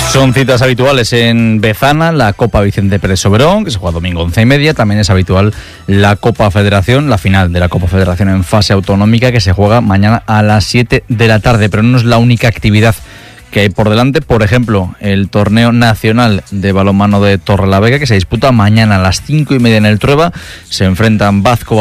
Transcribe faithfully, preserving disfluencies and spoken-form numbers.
Son citas habituales en Bezana, la Copa Vicente Pérez Soberón, que se juega domingo once y media. También es habitual la Copa Federación, la final de la Copa Federación en fase autonómica, que se juega mañana a las siete de la tarde. Pero no es la única actividad que hay por delante. Por ejemplo, el torneo nacional de balonmano de Torrelavega, que se disputa mañana a las cinco y media en el Trueba. Se enfrentan Vazco